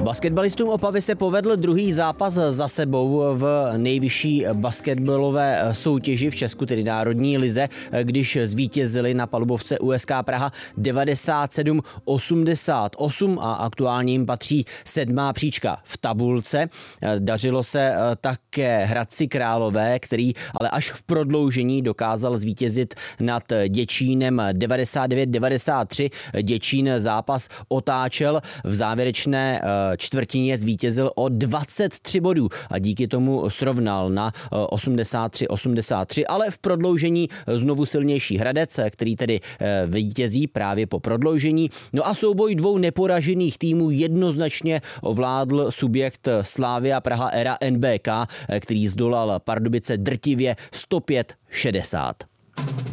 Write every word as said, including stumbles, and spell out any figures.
Basketbalistům Opavy se povedl druhý zápas za sebou v nejvyšší basketbalové soutěži v Česku, tedy národní lize, když zvítězili na palubovce U S K Praha devadesát sedm osmdesát osm a aktuálně jim patří sedmá příčka v tabulce. Dařilo se také Hradci Králové, který ale až v prodloužení dokázal zvítězit nad Děčínem devadesát devět devadesát tři. Děčín zápas otáčel, v závěrečné čtvrtině zvítězil o dvacet tři bodů a díky tomu srovnal na osmdesát tři osmdesát tři, ale v prodloužení znovu silnější Hradec, který tedy vítězí právě po prodloužení. No a souboj dvou neporažených týmů jednoznačně ovládl subjekt Slavia Praha era N B K, který zdolal Pardubice drtivě sto pět šedesát.